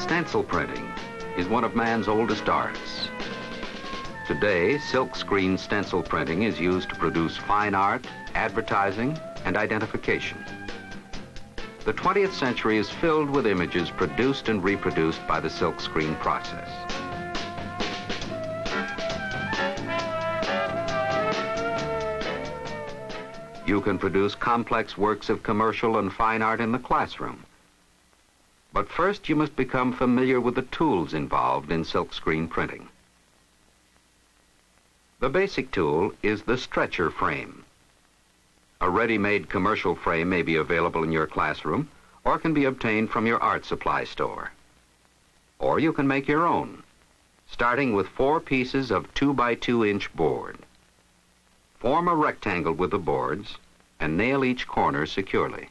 Stencil printing is one of man's oldest arts. Today, silkscreen stencil printing is used to produce fine art, advertising, and identification. The 20th century is filled with images produced and reproduced by the silkscreen process. You can produce complex works of commercial and fine art in the classroom. But first you must become familiar with the tools involved in silkscreen printing. The basic tool is the stretcher frame. A ready-made commercial frame may be available in your classroom or can be obtained from your art supply store. Or you can make your own, starting with 4 pieces of 2 by 2 inch board. Form a rectangle with the boards and nail each corner securely.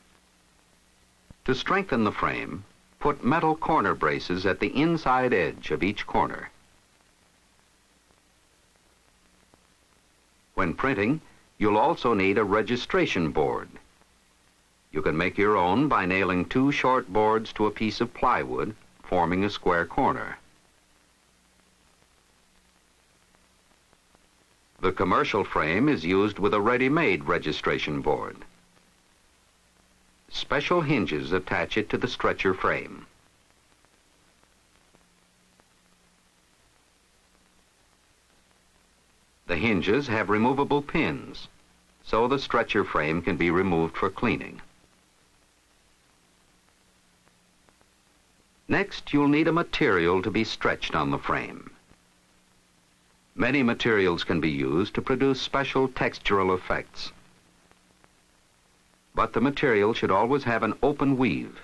To strengthen the frame, put metal corner braces at the inside edge of each corner. When printing, you'll also need a registration board. You can make your own by nailing 2 short boards to a piece of plywood, forming a square corner. The commercial frame is used with a ready-made registration board. Special hinges attach it to the stretcher frame. The hinges have removable pins, so the stretcher frame can be removed for cleaning. Next, you'll need a material to be stretched on the frame. Many materials can be used to produce special textural effects. But the material should always have an open weave.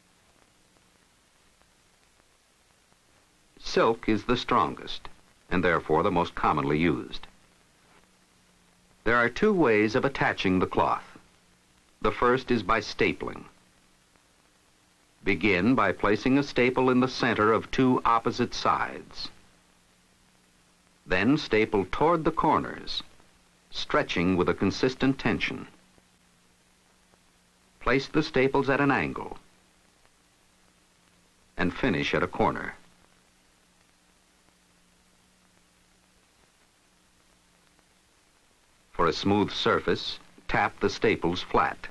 Silk is the strongest, and therefore the most commonly used. There are 2 ways of attaching the cloth. The first is by stapling. Begin by placing a staple in the center of 2 opposite sides. Then staple toward the corners, stretching with a consistent tension. Place the staples at an angle and finish at a corner. For a smooth surface, tap the staples flat.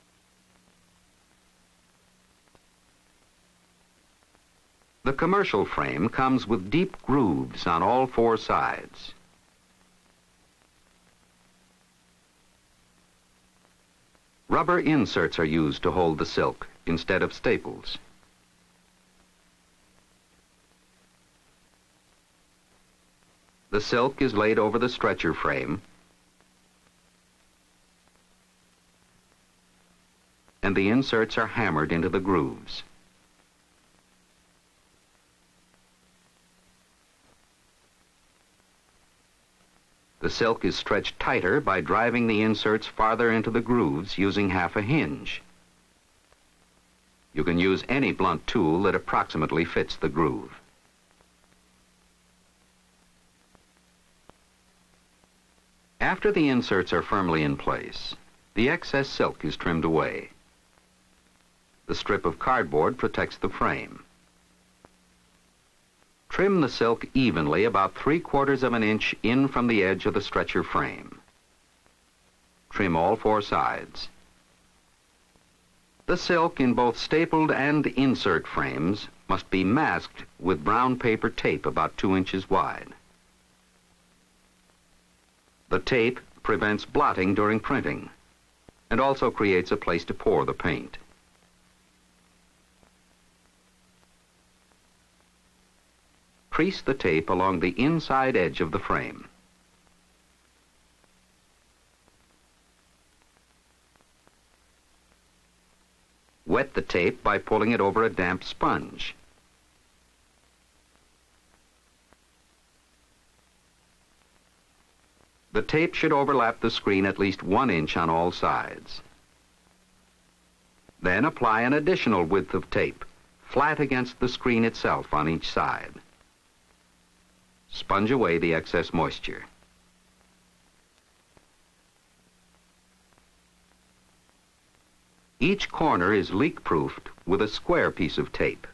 The commercial frame comes with deep grooves on all 4 sides. Rubber inserts are used to hold the silk instead of staples. The silk is laid over the stretcher frame and the inserts are hammered into the grooves. The silk is stretched tighter by driving the inserts farther into the grooves using half a hinge. You can use any blunt tool that approximately fits the groove. After the inserts are firmly in place, the excess silk is trimmed away. The strip of cardboard protects the frame. Trim the silk evenly about 3/4 of an inch in from the edge of the stretcher frame. Trim all 4 sides. The silk in both stapled and insert frames must be masked with brown paper tape about 2 inches wide. The tape prevents blotting during printing and also creates a place to pour the paint. Crease the tape along the inside edge of the frame. Wet the tape by pulling it over a damp sponge. The tape should overlap the screen at least 1 inch on all sides. Then apply an additional width of tape, flat against the screen itself on each side. Sponge away the excess moisture. Each corner is leak-proofed with a square piece of tape.